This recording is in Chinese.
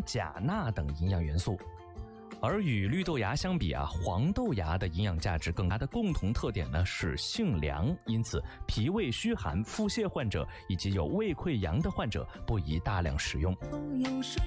钾、钠等营养元素。而与绿豆芽相比啊，黄豆芽的营养价值更大的共同特点呢是性凉，因此脾胃虚寒、腹泻患者以及有胃溃疡的患者不宜大量食用。